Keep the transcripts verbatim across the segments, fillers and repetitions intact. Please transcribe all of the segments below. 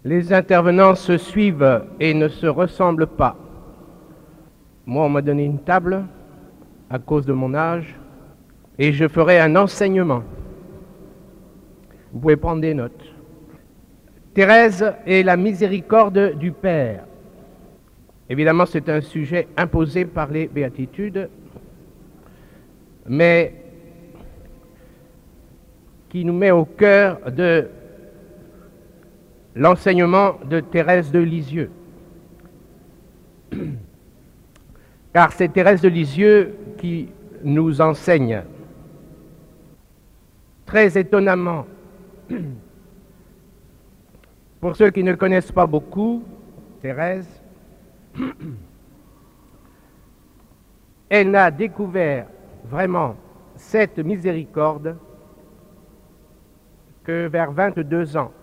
Les intervenants se suivent et ne se ressemblent pas. Moi, on m'a donné une table à cause de mon âge et je ferai un enseignement. Vous pouvez prendre des notes. Thérèse et la miséricorde du Père. Évidemment, c'est un sujet imposé par les béatitudes, mais qui nous met au cœur de l'enseignement de Thérèse de Lisieux. Car c'est Thérèse de Lisieux qui nous enseigne très étonnamment. Pour ceux qui ne connaissent pas beaucoup Thérèse, elle n'a découvert vraiment cette miséricorde que vers vingt-deux ans,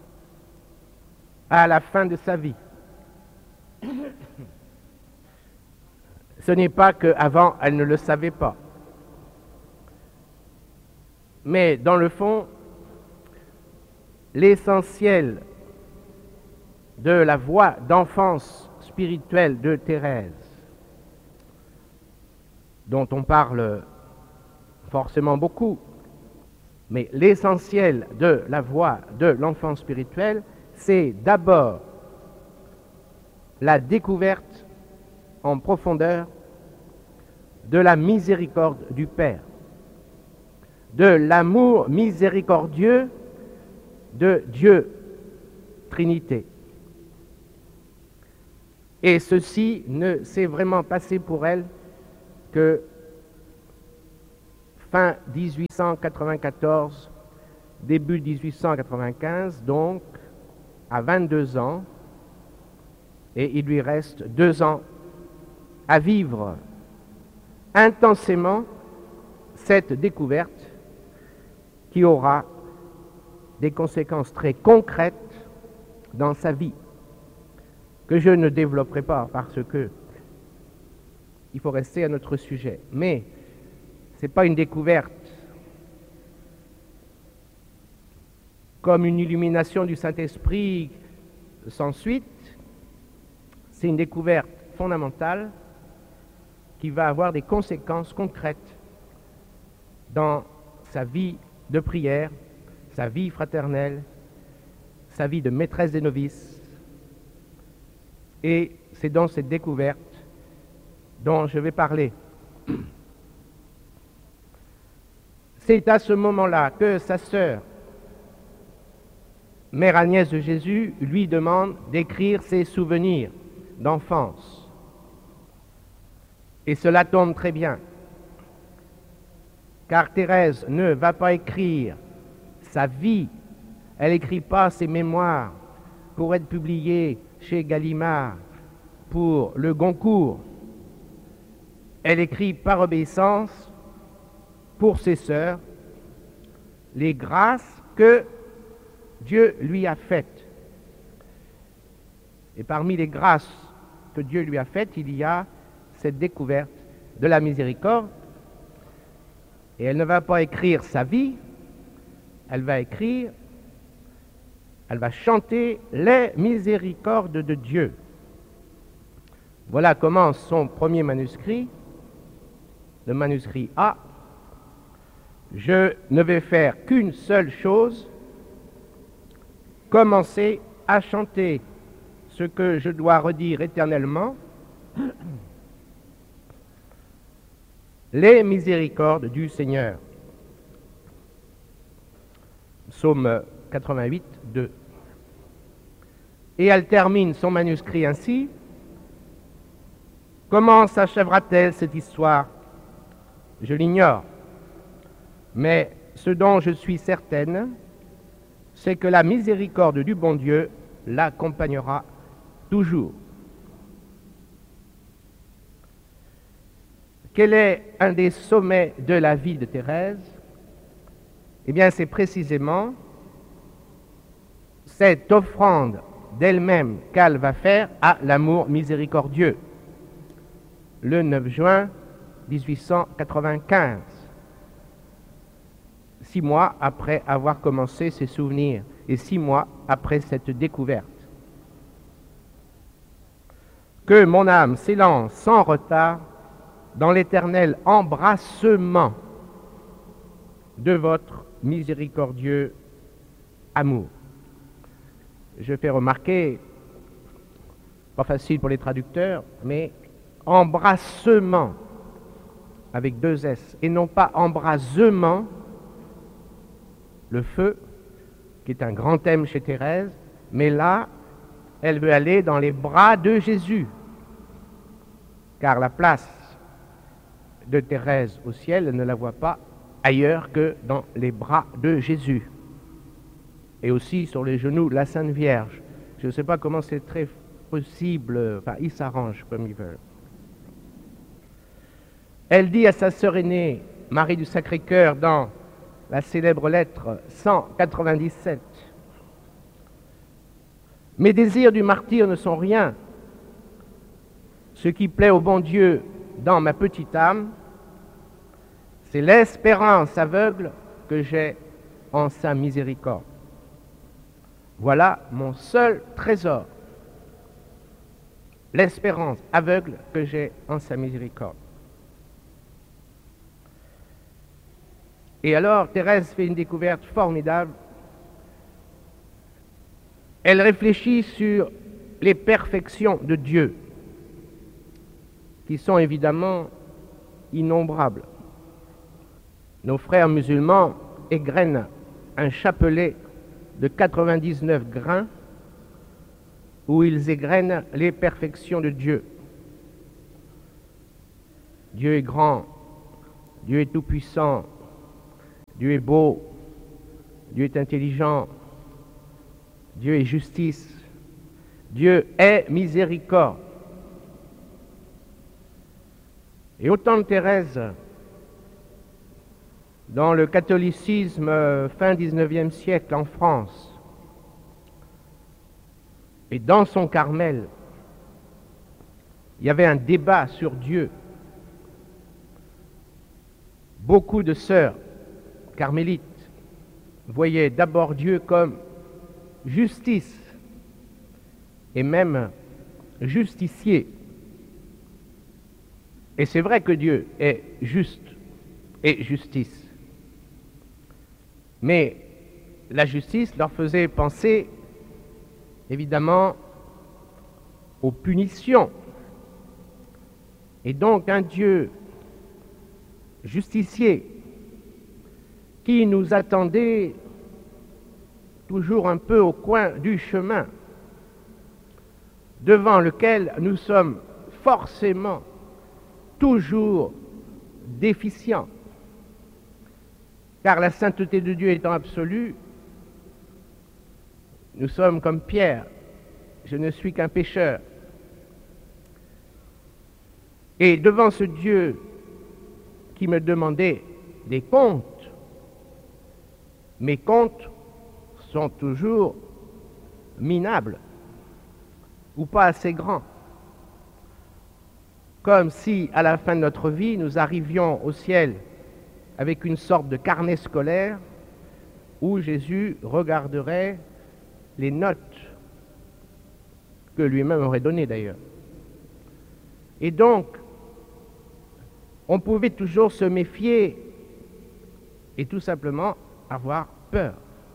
à la fin de sa vie. Ce n'est pas qu'avant, elle ne le savait pas. Mais dans le fond, l'essentiel de la voie d'enfance spirituelle de Thérèse, dont on parle forcément beaucoup, mais l'essentiel de la voie de l'enfance spirituelle, c'est d'abord la découverte en profondeur de la miséricorde du Père, de l'amour miséricordieux de Dieu Trinité. Et ceci ne s'est vraiment passé pour elle que fin dix-huit cent quatre-vingt-quatorze, début dix-huit cent quatre-vingt-quinze, donc à vingt-deux ans, et il lui reste deux ans à vivre intensément cette découverte qui aura des conséquences très concrètes dans sa vie, que je ne développerai pas parce que il faut rester à notre sujet. Mais ce n'est pas une découverte comme une illumination du Saint-Esprit sans suite, c'est une découverte fondamentale qui va avoir des conséquences concrètes dans sa vie de prière, sa vie fraternelle, sa vie de maîtresse des novices. Et c'est dans cette découverte dont je vais parler. C'est à ce moment-là que sa sœur, Mère Agnès de Jésus, lui demande d'écrire ses souvenirs d'enfance. Et cela tombe très bien, car Thérèse ne va pas écrire sa vie, elle n'écrit pas ses mémoires pour être publiées chez Gallimard pour le Goncourt. Elle écrit par obéissance pour ses sœurs les grâces que Dieu lui a faites. Et parmi les grâces que Dieu lui a faites, il y a cette découverte de la miséricorde. Et elle ne va pas écrire sa vie, elle va écrire, elle va chanter les miséricordes de Dieu. Voilà comment son premier manuscrit, le manuscrit A. Je ne vais faire qu'une seule chose, commencer à chanter ce que je dois redire éternellement, les miséricordes du Seigneur. Psaume quatre-vingt-huit, deux. Et elle termine son manuscrit ainsi. Comment s'achèvera-t-elle cette histoire? Je l'ignore. Mais ce dont je suis certaine, c'est que la miséricorde du bon Dieu l'accompagnera toujours. Quel est un des sommets de la vie de Thérèse? Eh bien, c'est précisément cette offrande d'elle-même qu'elle va faire à l'amour miséricordieux, le neuf juin mille huit cent quatre-vingt-quinze, six mois après avoir commencé ses souvenirs et six mois après cette découverte. Que mon âme s'élance sans retard dans l'éternel embrassement de votre miséricordieux amour. Je fais remarquer, pas facile pour les traducteurs, mais embrassement avec deux S, et non pas embrasement, le feu, qui est un grand thème chez Thérèse, mais là, elle veut aller dans les bras de Jésus, car la place de Thérèse au ciel, elle ne la voit pas ailleurs que dans les bras de Jésus, et aussi sur les genoux de la Sainte Vierge. Je ne sais pas comment c'est très possible, enfin, ils s'arrangent comme ils veulent. Elle dit à sa sœur aînée, Marie du Sacré-Cœur, dans la célèbre lettre cent quatre-vingt-dix-sept, « Mes désirs du martyr ne sont rien. Ce qui plaît au bon Dieu dans ma petite âme, c'est l'espérance aveugle que j'ai en sa miséricorde. Voilà mon seul trésor, l'espérance aveugle que j'ai en sa miséricorde. » Et alors, Thérèse fait une découverte formidable. Elle réfléchit sur les perfections de Dieu, qui sont évidemment innombrables. Nos frères musulmans égrènent un chapelet de quatre-vingt-dix-neuf grains où ils égrènent les perfections de Dieu. Dieu est grand, Dieu est tout-puissant, Dieu est beau, Dieu est intelligent, Dieu est justice, Dieu est miséricorde. Et au temps de Thérèse, dans le catholicisme fin dix-neuvième siècle en France, et dans son Carmel, il y avait un débat sur Dieu. Beaucoup de sœurs carmélites voyaient d'abord Dieu comme justice et même justicier. Et c'est vrai que Dieu est juste et justice. Mais la justice leur faisait penser évidemment aux punitions. Et donc un Dieu justicier qui nous attendait toujours un peu au coin du chemin, devant lequel nous sommes forcément toujours déficients. Car la sainteté de Dieu étant absolue, nous sommes comme Pierre, je ne suis qu'un pécheur. Et devant ce Dieu qui me demandait des comptes, mes comptes sont toujours minables ou pas assez grands. Comme si, à la fin de notre vie, nous arrivions au ciel avec une sorte de carnet scolaire où Jésus regarderait les notes que lui-même aurait données d'ailleurs. Et donc, on pouvait toujours se méfier et tout simplement avoir peur.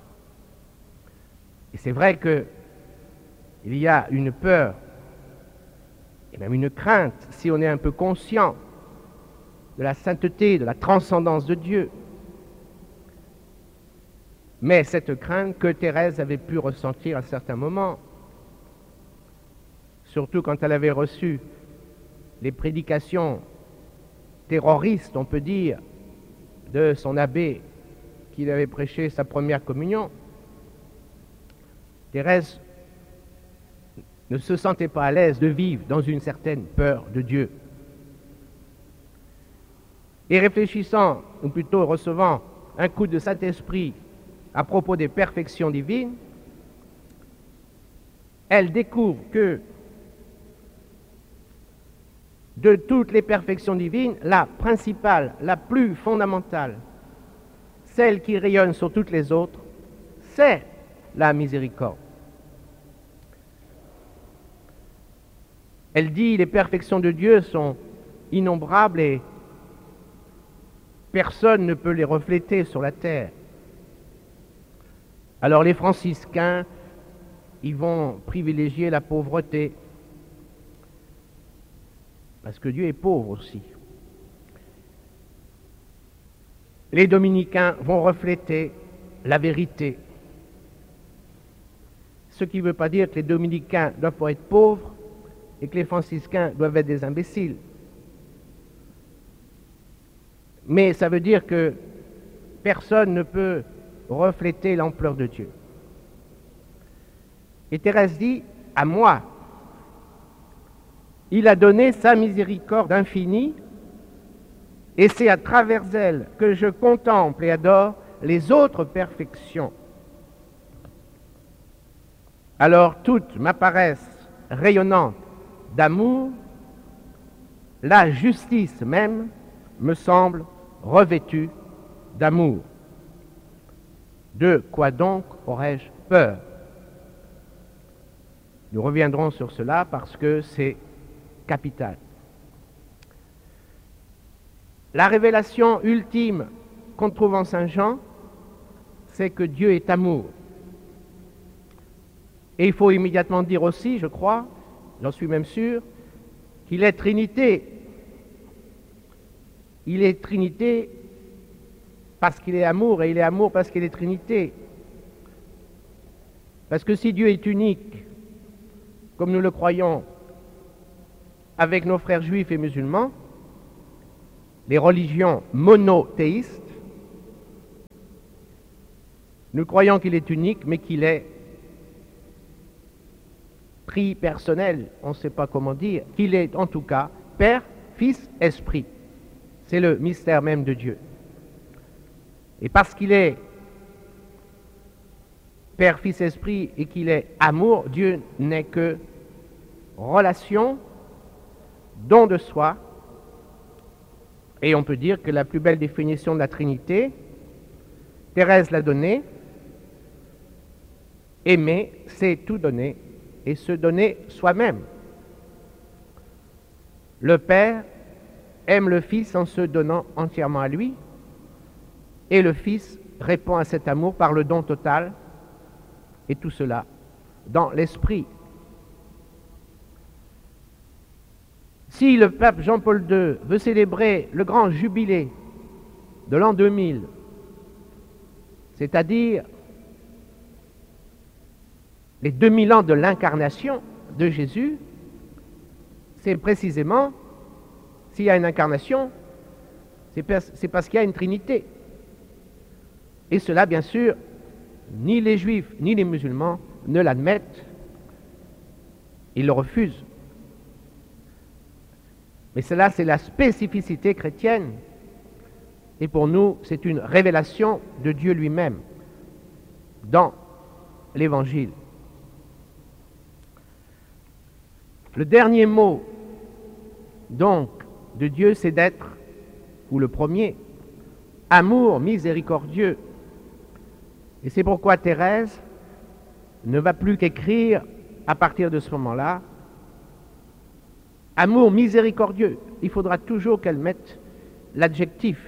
Et c'est vrai qu'il y a une peur et même une crainte si on est un peu conscient de la sainteté, de la transcendance de Dieu. Mais cette crainte que Thérèse avait pu ressentir à certains moments, surtout quand elle avait reçu les prédications terroristes, on peut dire, de son abbé qui avait prêché sa première communion, Thérèse ne se sentait pas à l'aise de vivre dans une certaine peur de Dieu. Et réfléchissant, ou plutôt recevant un coup de Saint-Esprit à propos des perfections divines, elle découvre que de toutes les perfections divines, la principale, la plus fondamentale, celle qui rayonne sur toutes les autres, c'est la miséricorde. Elle dit les perfections de Dieu sont innombrables et personne ne peut les refléter sur la terre. Alors les franciscains, ils vont privilégier la pauvreté, parce que Dieu est pauvre aussi. Les dominicains vont refléter la vérité. Ce qui ne veut pas dire que les dominicains doivent pas être pauvres et que les franciscains doivent être des imbéciles. Mais ça veut dire que personne ne peut refléter l'ampleur de Dieu. Et Thérèse dit, à moi, il a donné sa miséricorde infinie, et c'est à travers elle que je contemple et adore les autres perfections. Alors toutes m'apparaissent rayonnantes d'amour, la justice même me semble revêtue d'amour. De quoi donc aurais-je peur? Nous reviendrons sur cela parce que c'est capital. La révélation ultime qu'on trouve en Saint Jean, c'est que Dieu est amour. Et il faut immédiatement dire aussi, je crois, j'en suis même sûr, qu'il est Trinité. Il est Trinité parce qu'il est amour, et il est amour parce qu'il est Trinité. Parce que si Dieu est unique, comme nous le croyons avec nos frères juifs et musulmans, les religions monothéistes, nous croyons qu'il est unique, mais qu'il est tripersonnel, on ne sait pas comment dire, qu'il est en tout cas Père, Fils, Esprit. C'est le mystère même de Dieu. Et parce qu'il est Père, Fils, Esprit et qu'il est amour, Dieu n'est que relation, don de soi. Et on peut dire que la plus belle définition de la Trinité, Thérèse l'a donnée, aimer, c'est tout donner et se donner soi-même. Le Père aime le Fils en se donnant entièrement à lui, et le Fils répond à cet amour par le don total, et tout cela dans l'Esprit. Si le pape Jean-Paul deux veut célébrer le grand jubilé de l'an deux mille, c'est-à-dire les deux mille ans de l'incarnation de Jésus, c'est précisément, s'il y a une incarnation, c'est parce qu'il y a une Trinité. Et cela, bien sûr, ni les Juifs ni les musulmans ne l'admettent, ils le refusent. Mais cela, c'est la spécificité chrétienne. Et pour nous, c'est une révélation de Dieu lui-même dans l'Évangile. Le dernier mot, donc, de Dieu, c'est d'être, ou le premier, amour miséricordieux. Et c'est pourquoi Thérèse ne va plus qu'écrire à partir de ce moment-là, amour miséricordieux. Il faudra toujours qu'elle mette l'adjectif.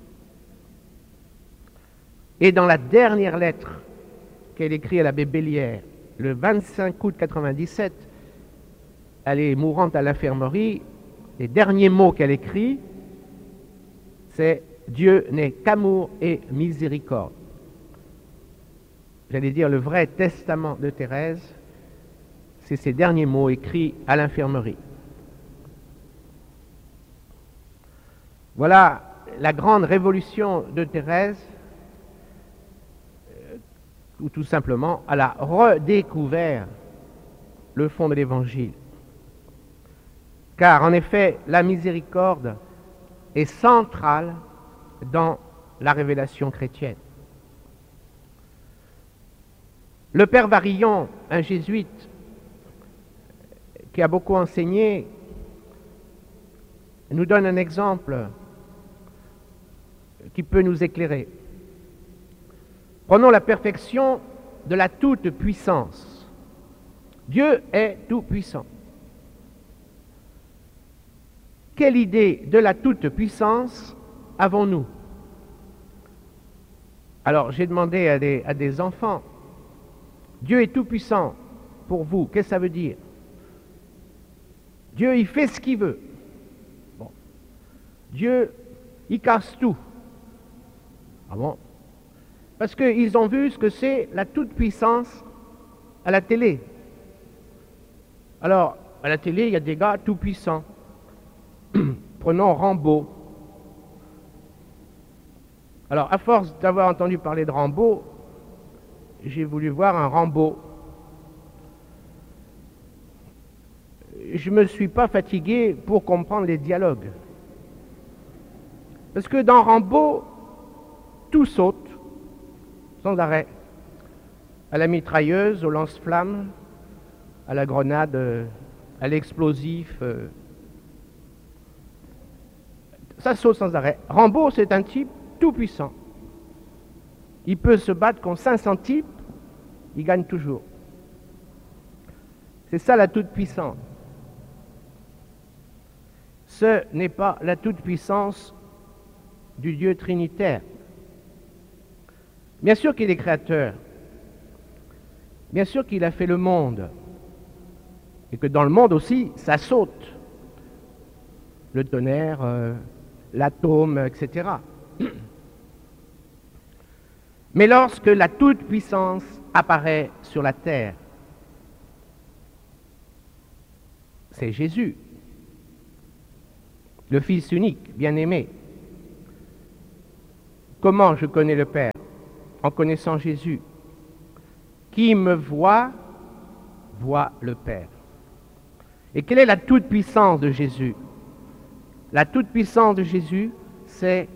Et dans la dernière lettre qu'elle écrit à l'abbé Bellière, le vingt-cinq août quatre-vingt-dix-sept, elle est mourante à l'infirmerie, les derniers mots qu'elle écrit, c'est « Dieu n'est qu'amour et miséricorde ». J'allais dire le vrai testament de Thérèse, c'est ces derniers mots écrits à l'infirmerie. Voilà la grande révolution de Thérèse, ou tout simplement, elle a redécouvert le fond de l'Évangile. Car en effet, la miséricorde est centrale dans la révélation chrétienne. Le père Varillon, un jésuite qui a beaucoup enseigné, nous donne un exemple qui peut nous éclairer. Prenons la perfection de la toute-puissance. Dieu est tout-puissant. Quelle idée de la toute-puissance avons-nous? Alors, j'ai demandé à des, à des enfants, Dieu est tout-puissant pour vous, qu'est-ce que ça veut dire? Dieu, il fait ce qu'il veut. Bon. Dieu, il casse tout. Ah bon? Parce qu'ils ont vu ce que c'est la toute-puissance à la télé. Alors, à la télé, il y a des gars tout-puissants. Prenons Rambo. Alors, à force d'avoir entendu parler de Rambo, j'ai voulu voir un Rambo. Je ne me suis pas fatigué pour comprendre les dialogues. Parce que dans Rambo, tout saute, sans arrêt. À la mitrailleuse, au lance-flammes, à la grenade, à l'explosif. Ça saute sans arrêt. Rambo, c'est un type tout puissant. Il peut se battre contre cinq cents types, il gagne toujours. C'est ça la toute-puissance. Ce n'est pas la toute-puissance du Dieu trinitaire. Bien sûr qu'il est créateur. Bien sûr qu'il a fait le monde. Et que dans le monde aussi, ça saute. Le tonnerre, euh, l'atome, et cetera. Mais lorsque la toute-puissance apparaît sur la terre, c'est Jésus, le Fils unique, bien-aimé. Comment je connais le Père? En connaissant Jésus. Qui me voit, voit le Père. Et quelle est la toute-puissance de Jésus? La toute-puissance de Jésus, c'est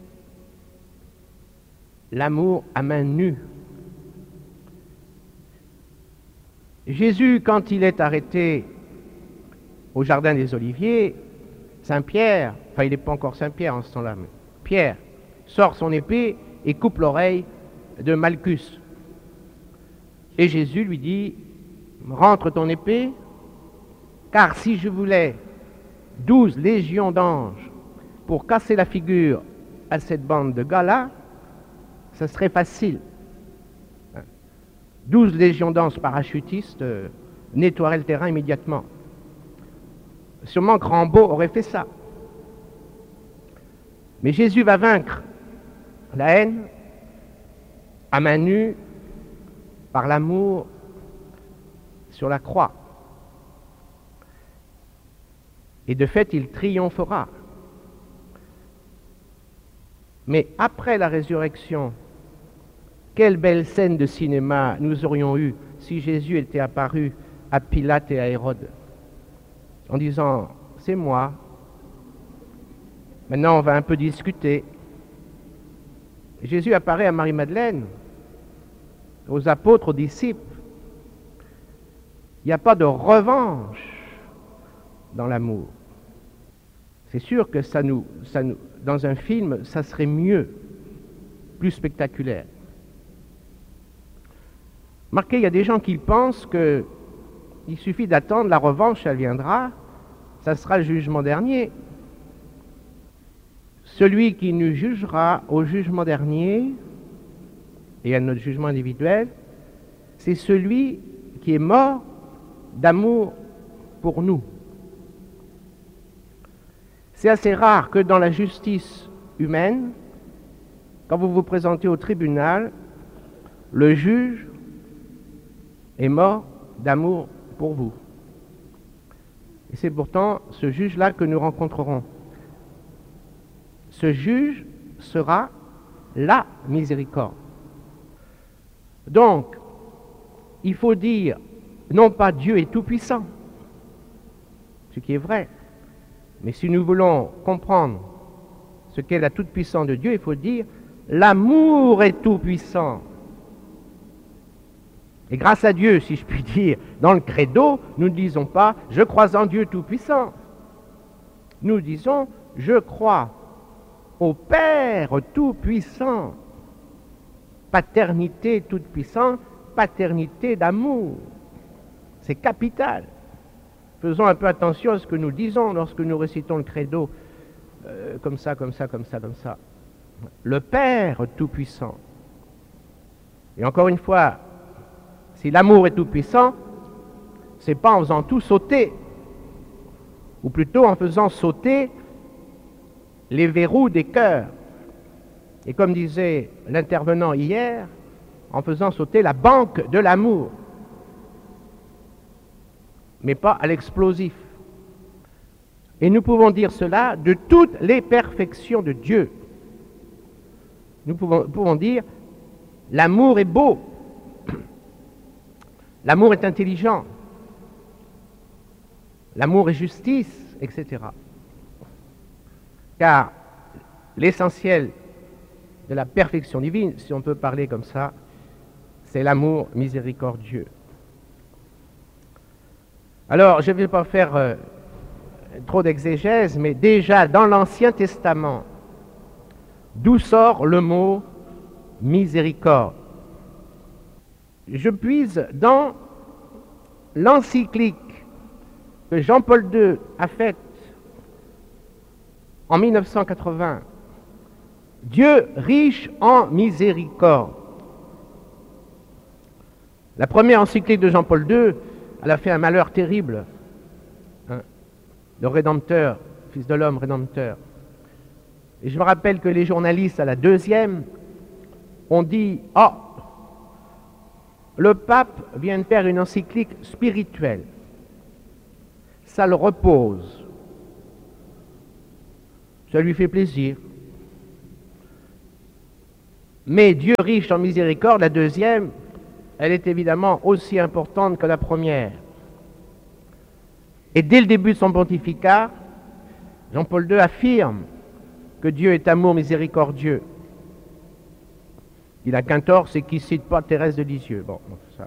l'amour à main nue. Jésus, quand il est arrêté au Jardin des Oliviers, Saint-Pierre, enfin il n'est pas encore Saint-Pierre en ce temps-là, mais Pierre sort son épée et coupe l'oreille de Malchus. Et Jésus lui dit, rentre ton épée, car si je voulais douze légions d'anges pour casser la figure à cette bande de gars-là, ça serait facile. Douze légions d'anges parachutistes euh, nettoieraient le terrain immédiatement. Sûrement que Rambo aurait fait ça. Mais Jésus va vaincre la haine à main nue par l'amour sur la croix. Et de fait, il triomphera. Mais après la résurrection, quelle belle scène de cinéma nous aurions eue si Jésus était apparu à Pilate et à Hérode, en disant, c'est moi, maintenant on va un peu discuter. Jésus apparaît à Marie-Madeleine, aux apôtres, aux disciples. Il n'y a pas de revanche dans l'amour. C'est sûr que ça nous, ça nous, dans un film, ça serait mieux, plus spectaculaire. Remarquez, il y a des gens qui pensent qu'il suffit d'attendre, la revanche, elle viendra, ça sera le jugement dernier. Celui qui nous jugera au jugement dernier, et à notre jugement individuel, c'est celui qui est mort d'amour pour nous. C'est assez rare que dans la justice humaine, quand vous vous présentez au tribunal, le juge est mort d'amour pour vous. Et c'est pourtant ce juge-là que nous rencontrerons. Ce juge sera la miséricorde. Donc, il faut dire, non pas Dieu est tout-puissant, ce qui est vrai, mais si nous voulons comprendre ce qu'est la toute-puissance de Dieu, il faut dire, l'amour est tout-puissant. Et grâce à Dieu, si je puis dire, dans le credo, nous ne disons pas « je crois en Dieu tout-puissant ». Nous disons « je crois au Père tout-puissant ». Paternité toute-puissante, paternité d'amour. C'est capital. Faisons un peu attention à ce que nous disons lorsque nous récitons le credo, euh, comme ça, comme ça, comme ça, comme ça. Le Père Tout-Puissant. Et encore une fois, si l'amour est tout-puissant, ce n'est pas en faisant tout sauter, ou plutôt en faisant sauter les verrous des cœurs. Et comme disait l'intervenant hier, en faisant sauter la banque de l'amour, mais pas à l'explosif. Et nous pouvons dire cela de toutes les perfections de Dieu. Nous pouvons, pouvons dire, l'amour est beau, l'amour est intelligent, l'amour est justice, et cetera. Car l'essentiel de la perfection divine, si on peut parler comme ça, c'est l'amour miséricordieux. Alors, je ne vais pas faire euh, trop d'exégèse, mais déjà dans l'Ancien Testament, d'où sort le mot miséricorde? Je puise dans l'encyclique que Jean-Paul deux a faite en mille neuf cent quatre-vingts, Dieu riche en miséricorde. La première encyclique de Jean-Paul deux, elle a fait un malheur terrible. Hein, le Rédempteur, Fils de l'homme, Rédempteur. Et je me rappelle que les journalistes à la deuxième ont dit « Oh, le pape vient de faire une encyclique spirituelle. Ça le repose. Ça lui fait plaisir. » Mais Dieu riche en miséricorde, la deuxième, elle est évidemment aussi importante que la première. Et dès le début de son pontificat, Jean-Paul deux affirme que Dieu est amour miséricordieux. Il a qu'un tort, c'est qu'il ne cite pas Thérèse de Lisieux. Bon, ça.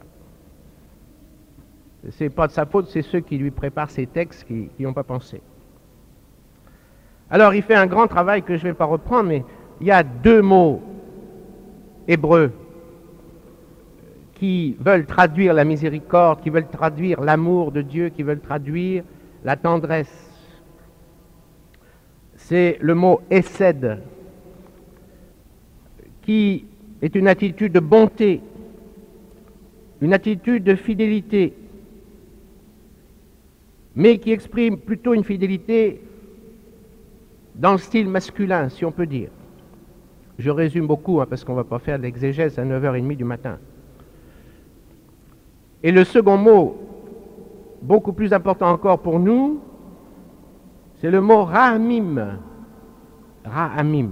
C'est pas de sa faute, c'est ceux qui lui préparent ces textes qui n'y ont pas pensé. Alors, il fait un grand travail que je ne vais pas reprendre, mais il y a deux mots hébreux qui veulent traduire la miséricorde, qui veulent traduire l'amour de Dieu, qui veulent traduire la tendresse. C'est le mot « hesed » qui est une attitude de bonté, une attitude de fidélité, mais qui exprime plutôt une fidélité dans le style masculin, si on peut dire. Je résume beaucoup, hein, parce qu'on ne va pas faire de l'exégèse à neuf heures trente du matin. Et le second mot, beaucoup plus important encore pour nous, c'est le mot Rahamim. Rahamim.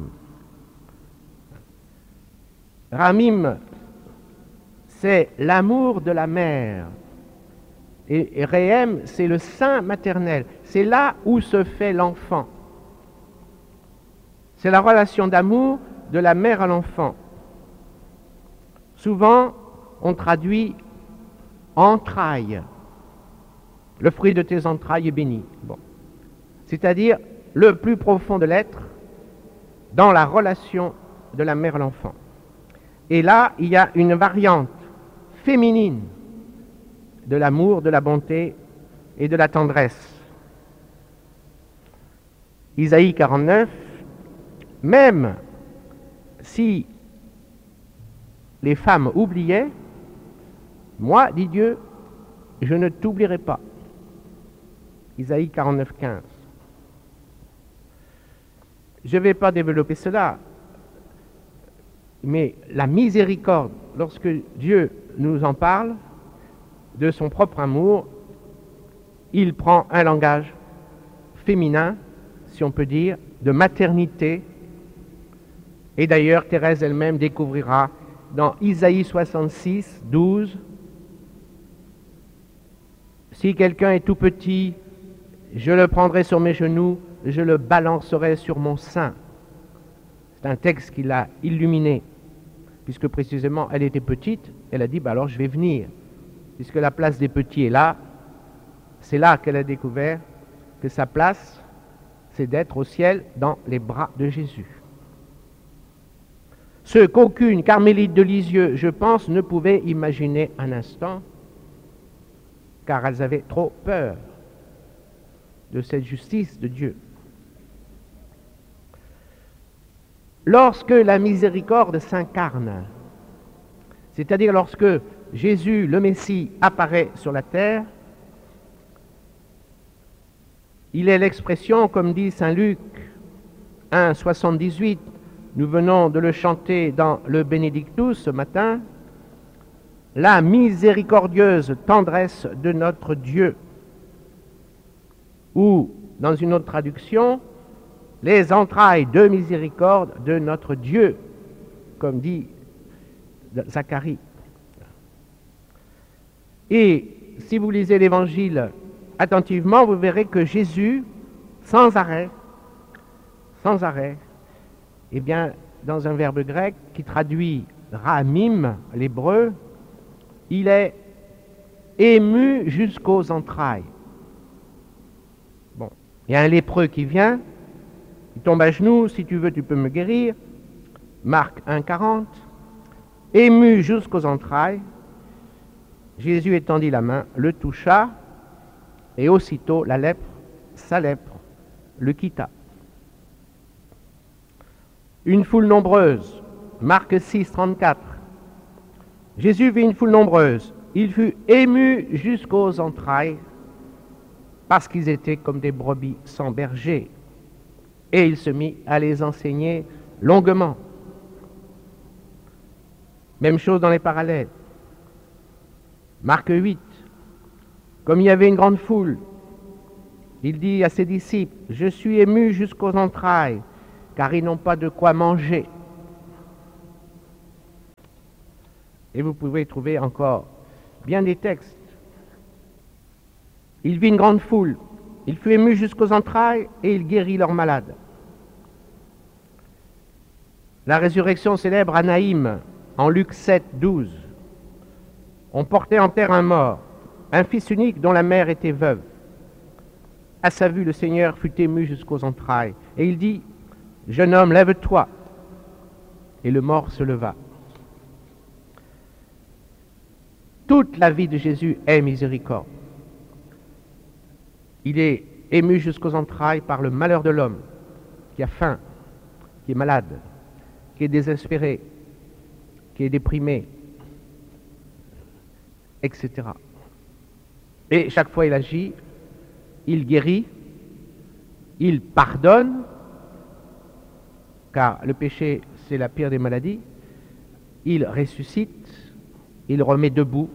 Rahamim, c'est l'amour de la mère. Et, et Réhem, c'est le sein maternel. C'est là où se fait l'enfant. C'est la relation d'amour de la mère à l'enfant. Souvent, on traduit entrailles. Le fruit de tes entrailles est béni. Bon. C'est-à-dire le plus profond de l'être dans la relation de la mère à l'enfant. Et là, il y a une variante féminine de l'amour, de la bonté et de la tendresse. Isaïe quarante-neuf, même si les femmes oubliaient, moi, dit Dieu, je ne t'oublierai pas. Isaïe quarante-neuf, quinze. Je ne vais pas développer cela, mais la miséricorde, lorsque Dieu nous en parle, de son propre amour, il prend un langage féminin, si on peut dire, de maternité. Et d'ailleurs, Thérèse elle-même découvrira dans Isaïe soixante-six, douze, « Si quelqu'un est tout petit, je le prendrai sur mes genoux, je le balancerai sur mon sein. » C'est un texte qui l'a illuminé, puisque précisément elle était petite, elle a dit bah « alors je vais venir ». Puisque la place des petits est là, c'est là qu'elle a découvert que sa place, c'est d'être au ciel dans les bras de Jésus. ce qu'aucune carmélite de Lisieux, je pense, ne pouvait imaginer un instant, car elles avaient trop peur de cette justice de Dieu. Lorsque la miséricorde s'incarne, c'est-à-dire lorsque Jésus, le Messie, apparaît sur la terre, il est l'expression, comme dit saint Luc un, soixante-dix-huit, nous venons de le chanter dans le Benedictus ce matin, la miséricordieuse tendresse de notre Dieu. Ou, dans une autre traduction, les entrailles de miséricorde de notre Dieu, comme dit Zacharie. Et si vous lisez l'Évangile attentivement, vous verrez que Jésus, sans arrêt, sans arrêt, eh bien, dans un verbe grec qui traduit ramim, l'hébreu, il est ému jusqu'aux entrailles. Bon, il y a un lépreux qui vient, il tombe à genoux, si tu veux, tu peux me guérir. Marc un, quarante. Ému jusqu'aux entrailles, Jésus étendit la main, le toucha, et aussitôt la lèpre, sa lèpre, le quitta. Une foule nombreuse, Marc six, trente-quatre. Jésus vit une foule nombreuse. Il fut ému jusqu'aux entrailles parce qu'ils étaient comme des brebis sans berger. Et il se mit à les enseigner longuement. Même chose dans les parallèles. Marc huit. Comme il y avait une grande foule, il dit à ses disciples, « Je suis ému jusqu'aux entrailles, car ils n'ont pas de quoi manger. » Et vous pouvez trouver encore bien des textes. Il vit une grande foule, il fut ému jusqu'aux entrailles et il guérit leurs malades. La résurrection célèbre à Naïm, en Luc sept, douze. On portait en terre un mort, un fils unique dont la mère était veuve. À sa vue, le Seigneur fut ému jusqu'aux entrailles. Et il dit, « Jeune homme, lève-toi. » Et le mort se leva. Toute la vie de Jésus est miséricorde. Il est ému jusqu'aux entrailles par le malheur de l'homme qui a faim, qui est malade, qui est désespéré, qui est déprimé, et cetera. Et chaque fois il agit, il guérit, il pardonne, car le péché c'est la pire des maladies, il ressuscite, il remet debout,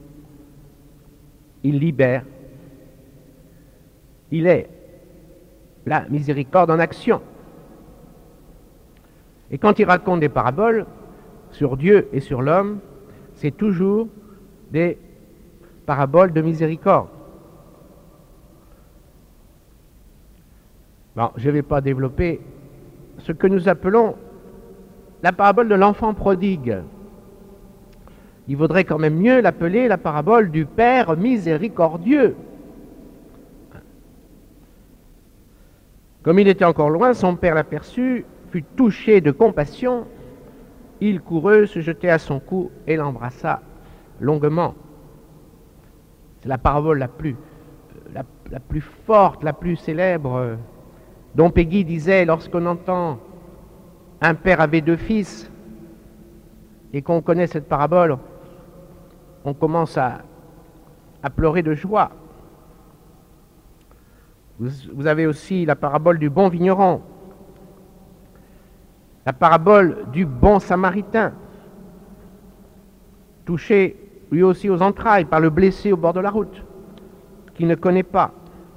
il libère, il est la miséricorde en action. Et quand il raconte des paraboles sur Dieu et sur l'homme, c'est toujours des paraboles de miséricorde. Bon, je ne vais pas développer ce que nous appelons la parabole de l'enfant prodigue. Il vaudrait quand même mieux l'appeler la parabole du Père miséricordieux. Comme il était encore loin, son père l'aperçut, fut touché de compassion, il courut, se jetait à son cou et l'embrassa longuement. C'est la parabole la plus, la, la plus forte, la plus célèbre, dont Peggy disait, lorsqu'on entend un père avait deux fils et qu'on connaît cette parabole, on commence à, à pleurer de joie. Vous, vous avez aussi la parabole du bon vigneron, la parabole du bon samaritain, touché lui aussi aux entrailles par le blessé au bord de la route, qui ne connaît pas.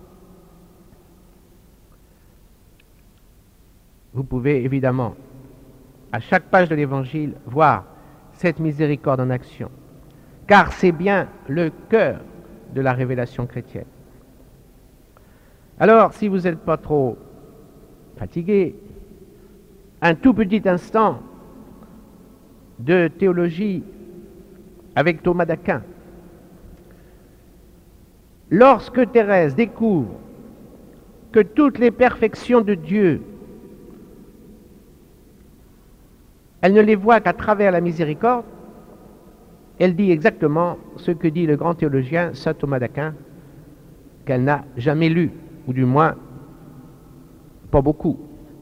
Vous pouvez évidemment, à chaque page de l'Évangile, voir cette miséricorde en action, car c'est bien le cœur de la révélation chrétienne. Alors, si vous n'êtes pas trop fatigué, un tout petit instant de théologie avec Thomas d'Aquin. Lorsque Thérèse découvre que toutes les perfections de Dieu, elle ne les voit qu'à travers la miséricorde. Elle dit exactement ce que dit le grand théologien saint Thomas d'Aquin, qu'elle n'a jamais lu, ou du moins pas beaucoup.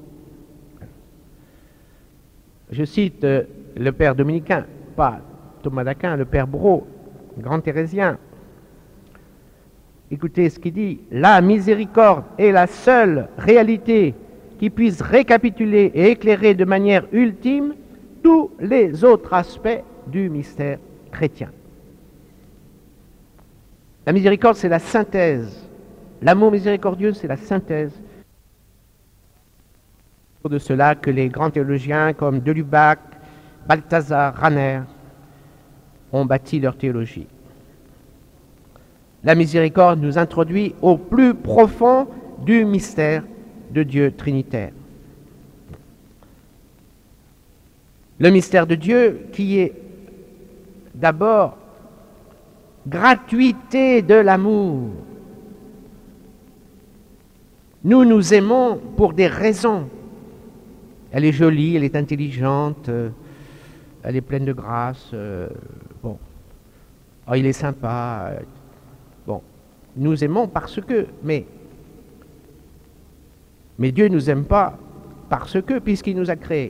Je cite euh, le père dominicain, pas Thomas d'Aquin, le père Brault, grand thérésien. Écoutez ce qu'il dit: la miséricorde est la seule réalité qui puisse récapituler et éclairer de manière ultime tous les autres aspects du mystère chrétien. La miséricorde, c'est la synthèse. L'amour miséricordieux, c'est la synthèse de cela que les grands théologiens comme de Lubac, Balthazar, Rahner ont bâti leur théologie. La miséricorde nous introduit au plus profond du mystère de Dieu trinitaire. Le mystère de Dieu qui est d'abord gratuité de l'amour. Nous nous aimons pour des raisons. Elle est jolie, elle est intelligente, euh, elle est pleine de grâce. Euh, bon, oh, il est sympa. Euh, bon, nous aimons parce que, mais, mais Dieu ne nous aime pas parce que, puisqu'il nous a créés.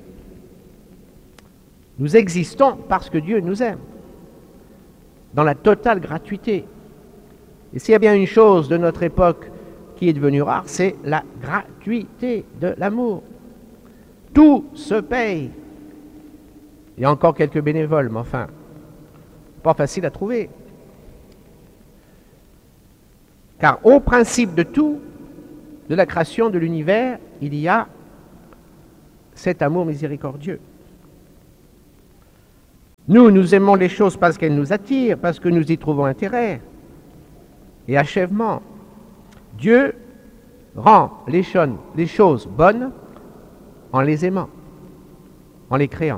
Nous existons parce que Dieu nous aime, dans la totale gratuité. Et s'il y a bien une chose de notre époque qui est devenue rare, c'est la gratuité de l'amour. Tout se paye. Il y a encore quelques bénévoles, mais enfin, pas facile à trouver. Car au principe de tout, de la création de l'univers, il y a cet amour miséricordieux. Nous, nous aimons les choses parce qu'elles nous attirent, parce que nous y trouvons intérêt et achèvement. Dieu rend les choses, les choses bonnes en les aimant, en les créant.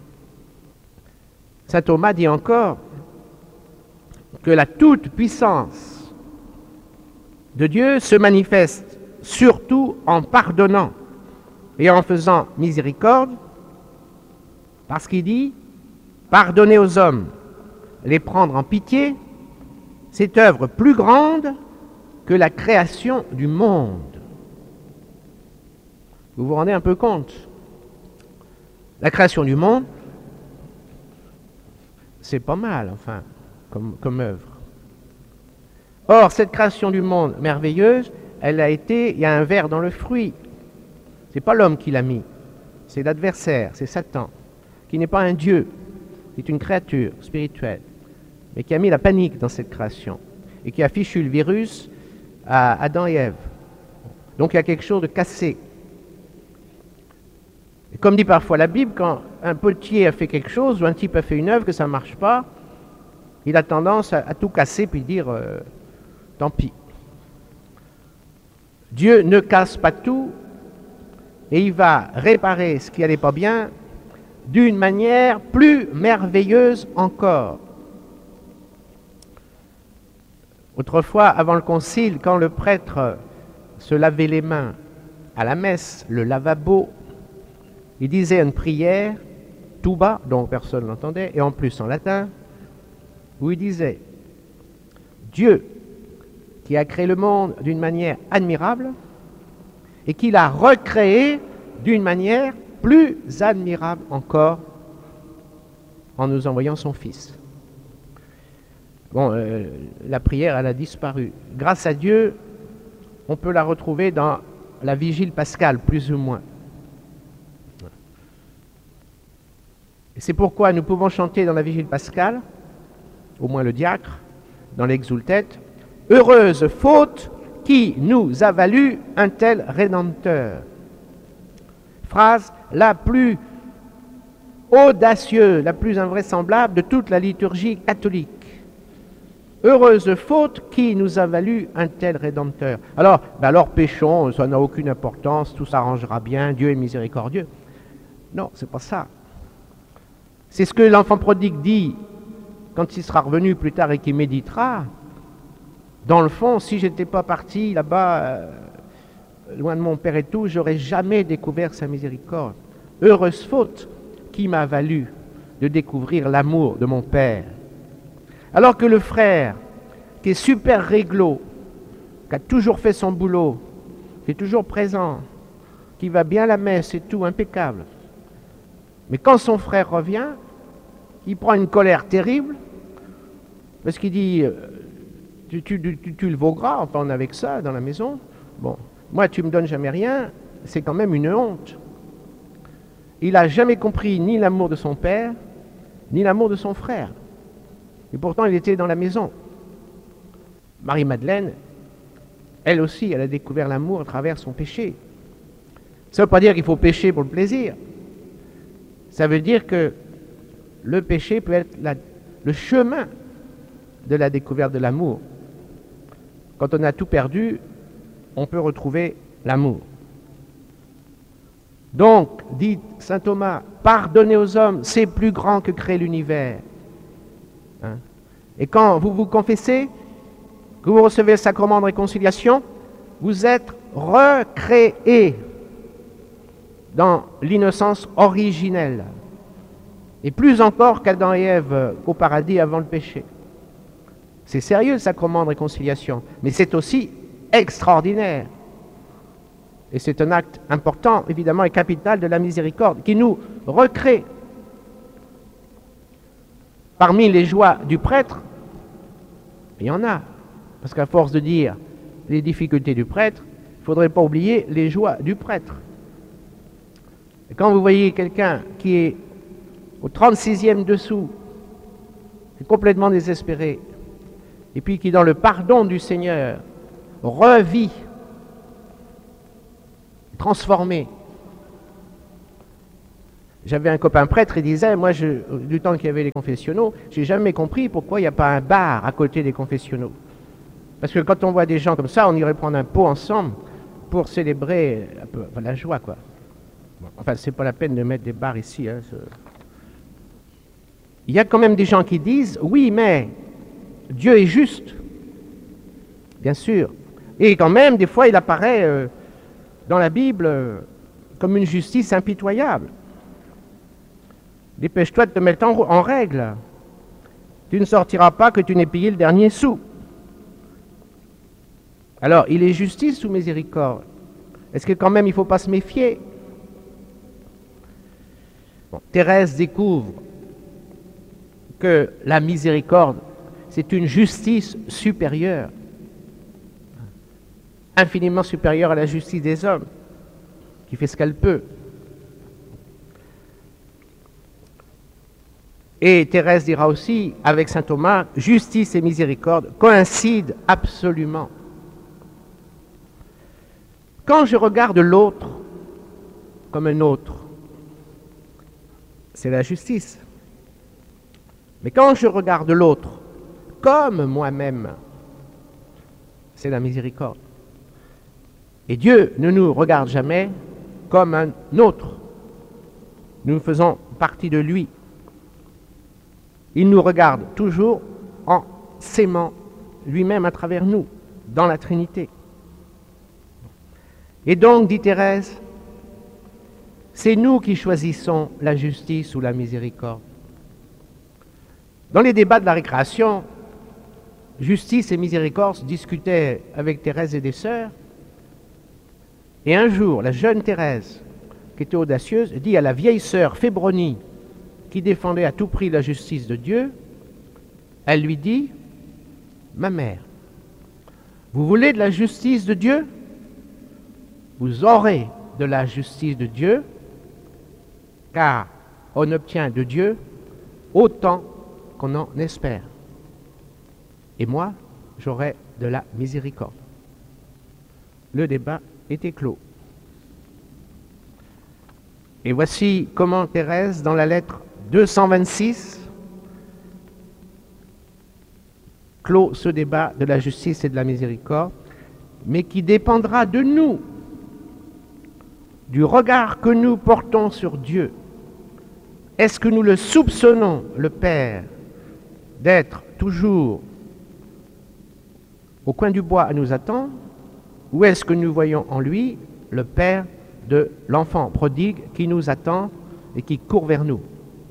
Saint Thomas dit encore que la toute-puissance de Dieu se manifeste surtout en pardonnant et en faisant miséricorde, parce qu'il dit: pardonner aux hommes, les prendre en pitié, c'est œuvre plus grande que la création du monde. Vous vous rendez un peu compte? La création du monde, c'est pas mal, enfin, comme, comme œuvre. Or, cette création du monde merveilleuse, elle a été, il y a un ver dans le fruit. C'est pas l'homme qui l'a mis, c'est l'adversaire, c'est Satan, qui n'est pas un Dieu, c'est une créature spirituelle, mais qui a mis la panique dans cette création et qui a fichu le virus à Adam et Ève. Donc il y a quelque chose de cassé. Et comme dit parfois la Bible, quand un potier a fait quelque chose ou un type a fait une œuvre, que ça ne marche pas, il a tendance à, à tout casser puis dire euh, tant pis. Dieu ne casse pas tout et il va réparer ce qui n'allait pas bien d'une manière plus merveilleuse encore. Autrefois, avant le concile, quand le prêtre se lavait les mains à la messe, le lavabo, il disait une prière tout bas, dont personne n'entendait, et en plus en latin, où il disait: Dieu, qui a créé le monde d'une manière admirable et qui l'a recréé d'une manière plus admirable encore en nous envoyant son Fils. Bon, euh, la prière, elle a disparu. Grâce à Dieu, on peut la retrouver dans la vigile pascale, plus ou moins. Et c'est pourquoi nous pouvons chanter dans la vigile pascale, au moins le diacre, dans l'exultet, « Heureuse faute qui nous a valu un tel Rédempteur ». Phrase la plus audacieuse, la plus invraisemblable de toute la liturgie catholique. Heureuse faute qui nous a valu un tel Rédempteur. Alors, ben alors péchons, ça n'a aucune importance, tout s'arrangera bien, Dieu est miséricordieux. Non, c'est pas ça. C'est ce que l'enfant prodigue dit quand il sera revenu plus tard et qu'il méditera. Dans le fond, si je n'étais pas parti là-bas, euh, loin de mon père et tout, j'aurais jamais découvert sa miséricorde. Heureuse faute qui m'a valu de découvrir l'amour de mon Père. Alors que le frère, qui est super réglo, qui a toujours fait son boulot, qui est toujours présent, qui va bien à la messe et tout, impeccable. Mais quand son frère revient, il prend une colère terrible, parce qu'il dit, tu, tu, tu, tu le vaux gras, enfin on est avec ça dans la maison. Bon, moi tu me donnes jamais rien, c'est quand même une honte. Il n'a jamais compris ni l'amour de son père, ni l'amour de son frère. Et pourtant il était dans la maison. Marie-Madeleine, elle aussi, elle a découvert l'amour à travers son péché. Ça ne veut pas dire qu'il faut pécher pour le plaisir. Ça veut dire que le péché peut être la, le chemin de la découverte de l'amour. Quand on a tout perdu, on peut retrouver l'amour. Donc, dit saint Thomas, pardonner aux hommes, c'est plus grand que créer l'univers. Hein? Et quand vous vous confessez, que vous recevez le sacrement de réconciliation, vous êtes recréé dans l'innocence originelle. Et plus encore qu'Adam et Ève au paradis avant le péché. C'est sérieux le sacrement de réconciliation, mais c'est aussi extraordinaire. Et c'est un acte important, évidemment, et capital de la miséricorde, qui nous recrée. Parmi les joies du prêtre, il y en a. Parce qu'à force de dire les difficultés du prêtre, il ne faudrait pas oublier les joies du prêtre. Et quand vous voyez quelqu'un qui est au trente-sixième dessous, qui est complètement désespéré, et puis qui, dans le pardon du Seigneur, revit, transformé. J'avais un copain prêtre, il disait, moi, je, du temps qu'il y avait les confessionnaux, j'ai jamais compris pourquoi il n'y a pas un bar à côté des confessionnaux. Parce que quand on voit des gens comme ça, on irait prendre un pot ensemble pour célébrer un peu, enfin, la joie, quoi. Bon, enfin, c'est pas la peine de mettre des bars ici. Hein, il y a quand même des gens qui disent, oui, mais Dieu est juste, bien sûr. Et quand même, des fois, il apparaît euh, dans la Bible euh, comme une justice impitoyable. Dépêche-toi de te mettre en, en règle. Tu ne sortiras pas que tu n'aies payé le dernier sou. Alors, il est justice ou miséricorde? Est-ce que quand même il ne faut pas se méfier? Bon, Thérèse découvre que la miséricorde, c'est une justice supérieure, infiniment supérieure à la justice des hommes, qui fait ce qu'elle peut. Et Thérèse dira aussi, avec saint Thomas, justice et miséricorde coïncident absolument. Quand je regarde l'autre comme un autre, c'est la justice. Mais quand je regarde l'autre comme moi-même, c'est la miséricorde. Et Dieu ne nous regarde jamais comme un autre. Nous faisons partie de lui. Il nous regarde toujours en s'aimant lui-même à travers nous, dans la Trinité. Et donc, dit Thérèse, c'est nous qui choisissons la justice ou la miséricorde. Dans les débats de la récréation, justice et miséricorde se discutaient avec Thérèse et des sœurs. Et un jour, la jeune Thérèse, qui était audacieuse, dit à la vieille sœur Fébronie, qui défendait à tout prix la justice de Dieu, elle lui dit, « Ma mère, vous voulez de la justice de Dieu? Vous aurez de la justice de Dieu, car on obtient de Dieu autant qu'on en espère. Et moi, j'aurai de la miséricorde. » Le débat était clos. Et voici comment Thérèse, dans la lettre deux cent vingt-six, clôt ce débat de la justice et de la miséricorde, mais qui dépendra de nous, du regard que nous portons sur Dieu. Est-ce que nous le soupçonnons, le Père, d'être toujours au coin du bois à nous attendre, ou est-ce que nous voyons en lui le Père de l'enfant prodigue qui nous attend et qui court vers nous.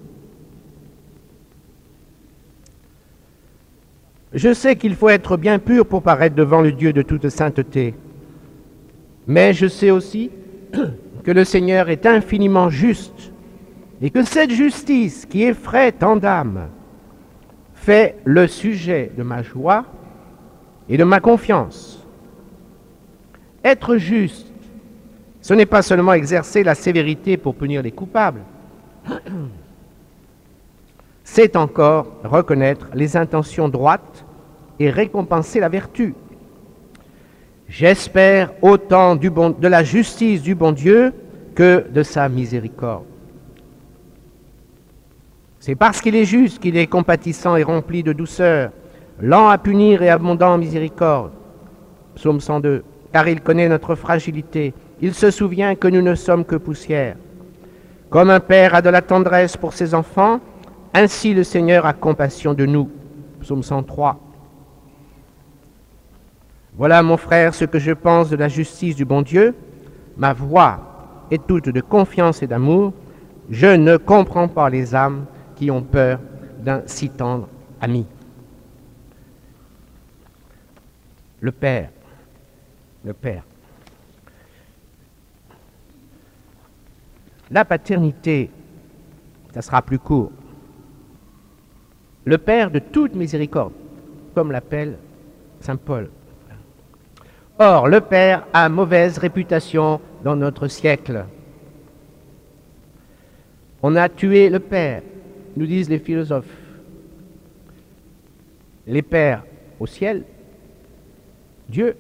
Je sais qu'il faut être bien pur pour paraître devant le Dieu de toute sainteté, mais je sais aussi que le Seigneur est infiniment juste et que cette justice qui effraie tant d'âmes fait le sujet de ma joie et de ma confiance. Être juste, ce n'est pas seulement exercer la sévérité pour punir les coupables, c'est encore reconnaître les intentions droites et récompenser la vertu. J'espère autant du bon, de la justice du bon Dieu que de sa miséricorde. C'est parce qu'il est juste qu'il est compatissant et rempli de douceur, lent à punir et abondant en miséricorde. Psaume cent deux. Car il connaît notre fragilité, il se souvient que nous ne sommes que poussière. Comme un père a de la tendresse pour ses enfants, ainsi le Seigneur a compassion de nous. Psaume cent trois. Voilà, mon frère, ce que je pense de la justice du bon Dieu. Ma voix est toute de confiance et d'amour. Je ne comprends pas les âmes qui ont peur d'un si tendre ami. Le Père, le Père. La paternité, ça sera plus court. Le Père de toute miséricorde, comme l'appelle saint Paul. Or, le Père a mauvaise réputation dans notre siècle. On a tué le Père, nous disent les philosophes. Les pères au ciel, Dieu.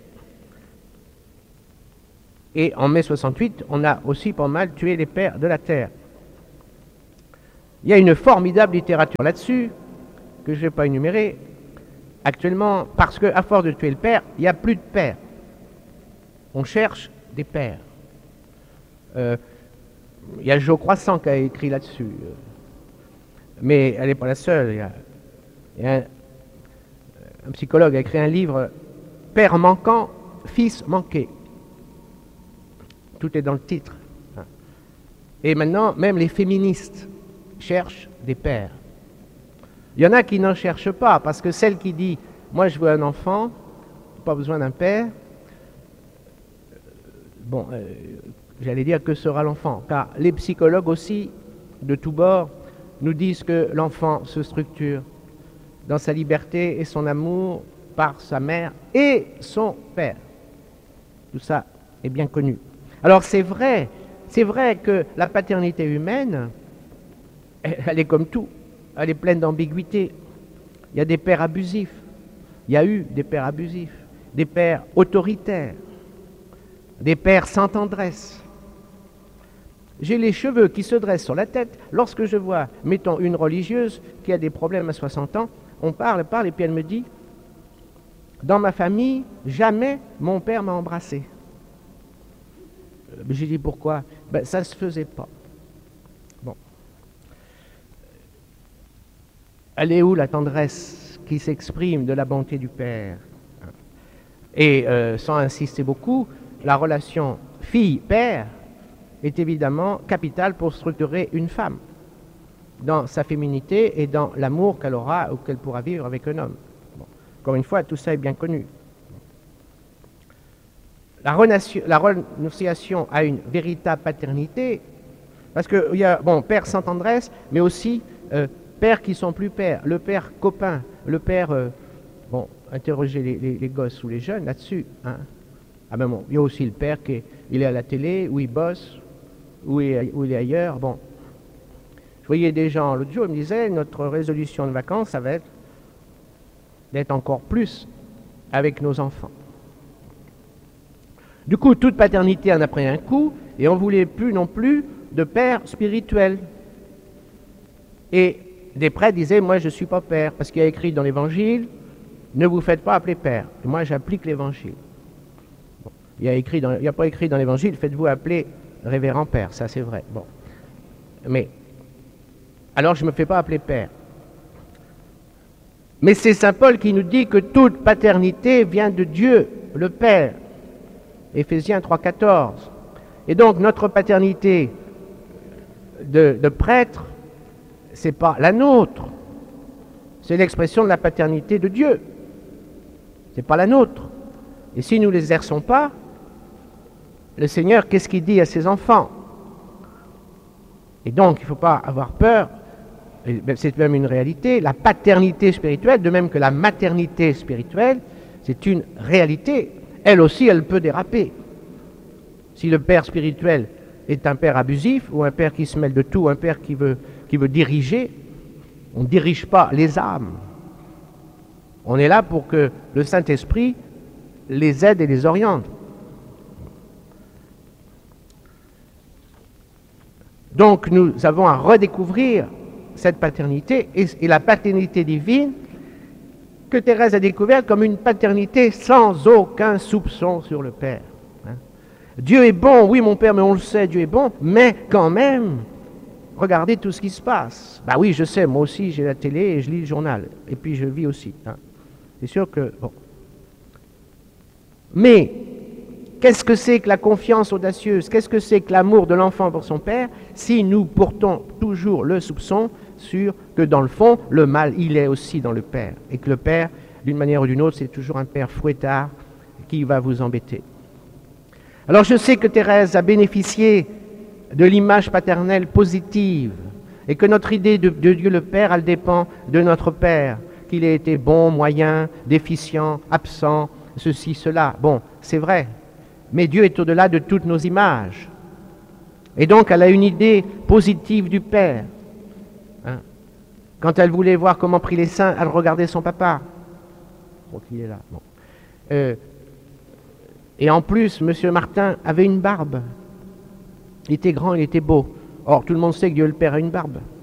Et en mai soixante-huit, on a aussi pas mal tué les pères de la terre. Il y a une formidable littérature là-dessus, que je ne vais pas énumérer, actuellement, parce qu'à force de tuer le père, il n'y a plus de pères. On cherche des pères. Euh, il y a Jo Croissant qui a écrit là-dessus. Mais elle n'est pas la seule. Il y a, il y a un, un psychologue a écrit un livre, Père manquant, fils manqué. Tout est dans le titre. Et maintenant, même les féministes cherchent des pères. Il y en a qui n'en cherchent pas, parce que celle qui dit « moi je veux un enfant, pas besoin d'un père », bon, euh, j'allais dire que sera l'enfant, car les psychologues aussi, de tous bords, nous disent que l'enfant se structure dans sa liberté et son amour par sa mère et son père. Tout ça est bien connu. Alors c'est vrai, c'est vrai que la paternité humaine, elle est comme tout, elle est pleine d'ambiguïté. Il y a des pères abusifs, il y a eu des pères abusifs, des pères autoritaires, des pères sans tendresse. J'ai les cheveux qui se dressent sur la tête lorsque je vois, mettons, une religieuse qui a des problèmes à soixante ans, on parle, parle, et puis elle me dit « Dans ma famille, jamais mon père m'a embrassé. » J'ai dit « Pourquoi ?» Ben, ça ne se faisait pas. Bon. Elle est où la tendresse qui s'exprime de la bonté du Père? Et euh, sans insister beaucoup, la relation fille-père est évidemment capitale pour structurer une femme dans sa féminité et dans l'amour qu'elle aura ou qu'elle pourra vivre avec un homme. Bon. Encore une fois, tout ça est bien connu. La, renation, la renonciation à une véritable paternité, parce qu'il y a, bon, père sans tendresse, mais aussi euh, pères qui sont plus pères, le père copain, le père, euh, bon, interrogez les, les, les gosses ou les jeunes là-dessus. Hein. Ah ben bon, il y a aussi le père qui est, il est à la télé, où il bosse, où il est, où il est ailleurs. Bon, je voyais des gens l'autre jour, ils me disaient, notre résolution de vacances, ça va être d'être encore plus avec nos enfants. Du coup, toute paternité en a pris un coup, et on ne voulait plus non plus de père spirituel. Et des prêtres disaient, moi je ne suis pas père, parce qu'il y a écrit dans l'Évangile, ne vous faites pas appeler père. Et moi j'applique l'Évangile. Bon, il n'y a, a pas écrit dans l'Évangile, faites-vous appeler révérend père, ça c'est vrai. Bon. Mais, alors je ne me fais pas appeler père. Mais c'est saint Paul qui nous dit que toute paternité vient de Dieu, le Père. Éphésiens trois, quatorze. Et donc notre paternité de, de prêtre, ce n'est pas la nôtre. C'est l'expression de la paternité de Dieu. Ce n'est pas la nôtre. Et si nous ne l'exerçons pas, le Seigneur, qu'est-ce qu'il dit à ses enfants? Et donc, il ne faut pas avoir peur, c'est même une réalité, la paternité spirituelle, de même que la maternité spirituelle, c'est une réalité. Elle aussi, elle peut déraper. Si le père spirituel est un père abusif, ou un père qui se mêle de tout, un père qui veut, qui veut diriger, on ne dirige pas les âmes. On est là pour que le Saint-Esprit les aide et les oriente. Donc nous avons à redécouvrir cette paternité et, et la paternité divine que Thérèse a découverte comme une paternité sans aucun soupçon sur le Père. Hein. Dieu est bon, oui mon Père, mais on le sait, Dieu est bon, mais quand même, regardez tout ce qui se passe. Bah oui, je sais, moi aussi j'ai la télé et je lis le journal, et puis je vis aussi. Hein. C'est sûr que, bon. Mais, qu'est-ce que c'est que la confiance audacieuse? Qu'est-ce que c'est que l'amour de l'enfant pour son père si nous portons toujours le soupçon sur que dans le fond, le mal, il est aussi dans le père. Et que le père, d'une manière ou d'une autre, c'est toujours un père fouettard qui va vous embêter. Alors je sais que Thérèse a bénéficié de l'image paternelle positive et que notre idée de, de Dieu le Père, elle dépend de notre Père, qu'il ait été bon, moyen, déficient, absent, ceci, cela. Bon, c'est vrai. Mais Dieu est au-delà de toutes nos images. Et donc, elle a une idée positive du Père. Hein? Quand elle voulait voir comment prient les saints, elle regardait son papa. Donc, il est là. Bon. Euh, et en plus, M. Martin avait une barbe. Il était grand, il était beau. Or, tout le monde sait que Dieu le Père a une barbe.